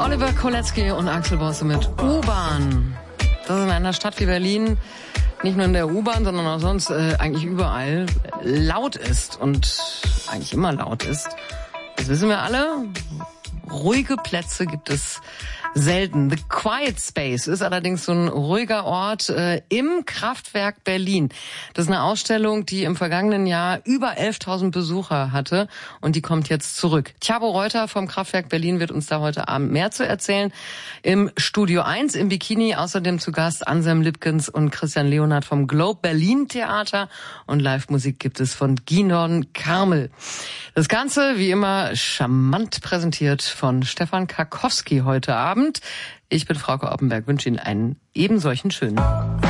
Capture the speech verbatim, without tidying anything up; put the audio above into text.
Oliver Kolecki und Axel Bosse mit U-Bahn. Das ist in einer Stadt wie Berlin, nicht nur in der U-Bahn, sondern auch sonst äh, eigentlich überall laut ist und eigentlich immer laut ist. Das wissen wir alle. Ruhige Plätze gibt es selten. The Quiet Space ist allerdings so ein ruhiger Ort äh, im Kraftwerk Berlin. Das ist eine Ausstellung, die im vergangenen Jahr über elftausend Besucher hatte und die kommt jetzt zurück. Tjabo Reuter vom Kraftwerk Berlin wird uns da heute Abend mehr zu erzählen. Im Studio eins im Bikini außerdem zu Gast Anselm Lipkens und Christian Leonhardt vom Globe Berlin Theater und Live-Musik gibt es von Ginon Karmel. Das Ganze wie immer charmant präsentiert von Stefan Karkowski heute Abend. Ich bin Frauke Oppenberg, wünsche Ihnen einen ebensolchen schönen.